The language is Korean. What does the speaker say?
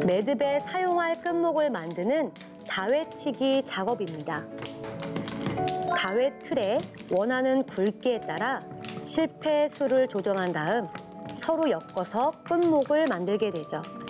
매듭에 사용할 끝목을 만드는 다회치기 작업입니다. 다회 틀에 원하는 굵기에 따라 실패 수를 조정한 다음 서로 엮어서 끝목을 만들게 되죠.